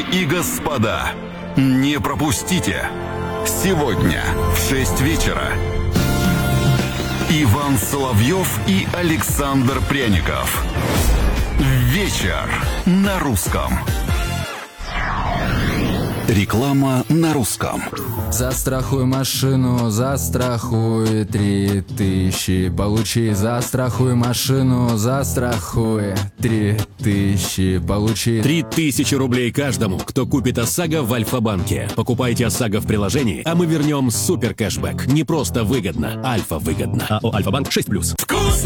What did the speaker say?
и господа, не пропустите! Сегодня в 6 вечера Иван Соловьев и Александр Пряников. Вечер на русском. Реклама на русском. Застрахуй машину, застрахуй 3000. Получи, застрахуй машину, застрахуй 3000. Получи 3000 рублей каждому, кто купит ОСАГО в Альфа-банке. Покупайте ОСАГО в приложении, а мы вернем супер кэшбэк. Не просто выгодно, Альфа выгодно. АО Альфа-банк 6+. Вкусно!